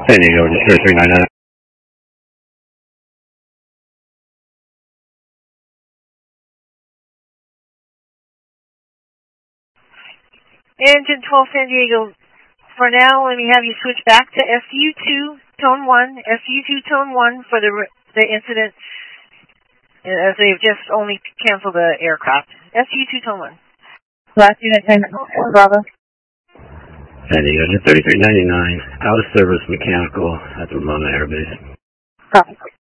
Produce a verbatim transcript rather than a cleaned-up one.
San Diego, zero three nine nine. Engine twelve San Diego, for now, let me have you switch back to S U two tone one, S U two tone one for the the incident, as they've just only canceled the aircraft. S U two tone one. Last unit, Bravo. San Diego, thirty-three ninety-nine, out of service mechanical at the Ramona Air Base. Copy.